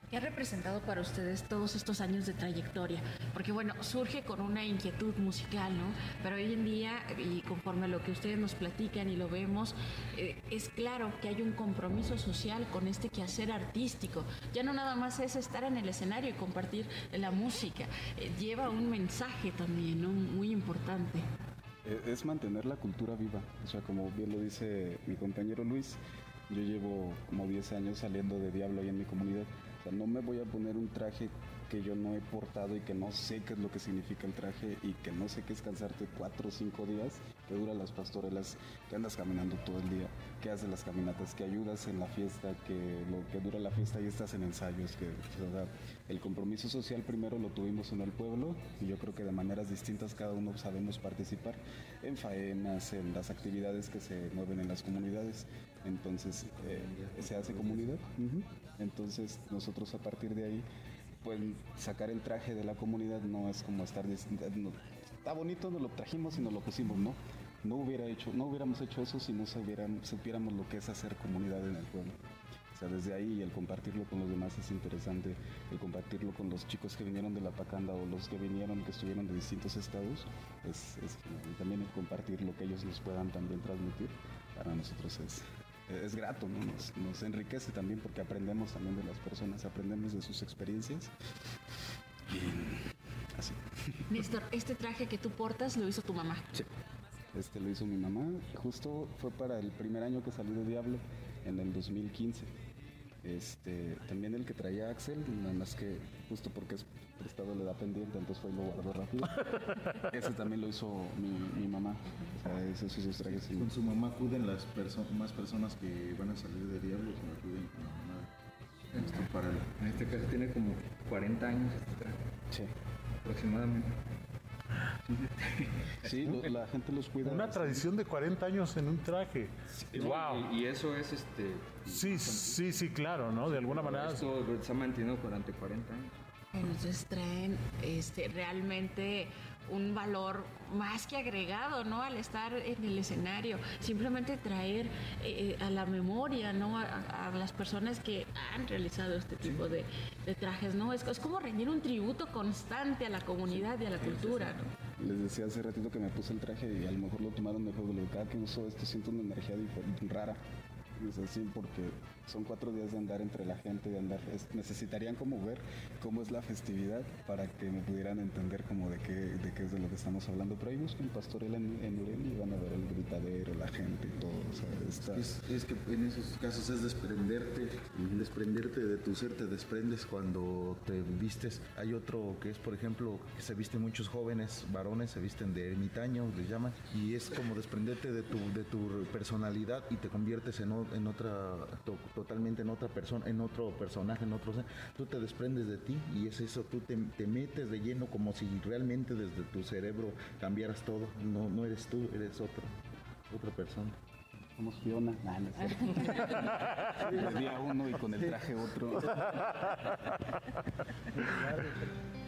¿Qué ha representado para ustedes todos estos años de trayectoria? Porque bueno, surge con una inquietud musical, ¿no? Pero hoy en día, y conforme a lo que ustedes nos platican y lo vemos, es claro que hay un compromiso social con este quehacer artístico. Ya no nada más es estar en el escenario y compartir la música, lleva un mensaje también, ¿no? Muy importante. Es mantener la cultura viva, o sea, como bien lo dice mi compañero Luis, yo llevo como 10 años saliendo de Diablo ahí en mi comunidad. O sea, no me voy a poner un traje que yo no he portado y que no sé qué es lo que significa el traje y que no sé qué es cansarte 4 o 5 días, que dura las pastorelas, que andas caminando todo el día, que haces las caminatas, que ayudas en la fiesta, que lo que dura la fiesta y estás en ensayos, que o sea, el compromiso social primero lo tuvimos en el pueblo y yo creo que de maneras distintas cada uno sabemos participar en faenas, en las actividades que se mueven en las comunidades. Entonces se hace comunidad. Entonces nosotros a partir de ahí, pues sacar el traje de la comunidad no es como estar no, está bonito, nos lo trajimos y nos lo pusimos, no hubiéramos hecho eso si no supiéramos lo que es hacer comunidad en el pueblo. O sea, desde ahí el compartirlo con los demás es interesante, el compartirlo con los chicos que vinieron de la Pacanda o los que estuvieron de distintos estados, es genial. Y también el compartir lo que ellos nos puedan también transmitir, para nosotros es grato, ¿no? Nos enriquece también porque aprendemos también de las personas, aprendemos de sus experiencias y así. Néstor, este traje que tú portas lo hizo tu mamá. Sí, lo hizo mi mamá, justo fue para el primer año que salí de Diablo, en el 2015. También el que traía Axel, nada más que justo porque es prestado le da pendiente, entonces fue y lo guardó rápido. Ese también lo hizo mi mamá. O sea, esos trajes. Con su mamá acuden las más personas que van a salir de Diablos, no acuden con la mamá. En este caso tiene como 40 años este traje. Sí. Aproximadamente. Sí, la gente los cuida. Una tradición de 40 años en un traje. Sí, Wow. Y eso es Sí, claro, ¿no? De alguna manera. Esto se ha mantenido durante 40 años. Entonces traen realmente un valor más que agregado, ¿no? Al estar en el escenario, simplemente traer a la memoria, ¿no? A las personas que han realizado este tipo de trajes, ¿no? Es como rendir un tributo constante a la comunidad y a la cultura, ¿no? Les decía hace ratito que me puse el traje y a lo mejor lo tomaron de juego. Cada que uso esto siento una energía rara. Es así porque son 4 días de andar entre la gente, necesitarían como ver cómo es la festividad para que me pudieran entender como de qué es de lo que estamos hablando. Pero ahí busquen Pastorela en Ureli y van a ver el gritadero, la gente y todo. O sea, es que en esos casos es desprenderte de tu ser, te desprendes cuando te vistes. Hay otro que es, por ejemplo, que se visten muchos jóvenes, varones, se visten de ermitaño, les llaman, y es como desprenderte de tu personalidad y te conviertes totalmente en otra persona, en otro personaje, tú te desprendes de ti y es eso, tú te metes de lleno como si realmente desde tu cerebro cambiaras todo, no eres tú, eres otra persona. Somos Fiona. No es cierto. El día uno y con el traje otro.